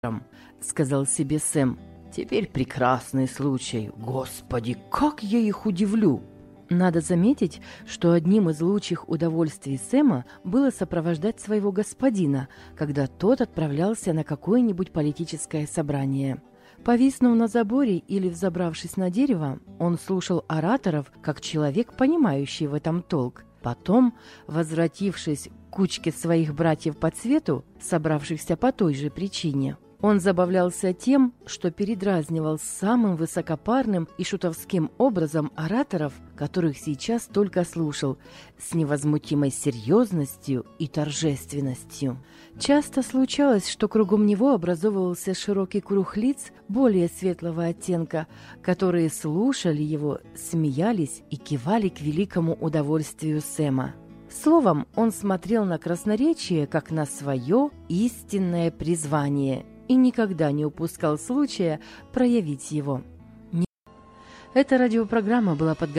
сказал себе Сэм. «Теперь прекрасный случай. Господи, как я их удивлю!» Надо заметить, что одним из лучших удовольствий Сэма было сопровождать своего господина, когда тот отправлялся на какое-нибудь политическое собрание. Повиснув на заборе или взобравшись на дерево, он слушал ораторов как человек, понимающий в этом толк. Потом, возвратившись к кучке своих братьев по цвету, собравшихся по той же причине, он забавлялся тем, что передразнивал самым высокопарным и шутовским образом ораторов, которых сейчас только слушал, с невозмутимой серьезностью и торжественностью. Часто случалось, что кругом него образовывался широкий круг лиц более светлого оттенка, которые слушали его, смеялись и кивали к великому удовольствию Сэма. Словом, он смотрел на красноречие как на свое истинное призвание и никогда не упускал случая проявить его. Эта радиопрограмма была подготовлена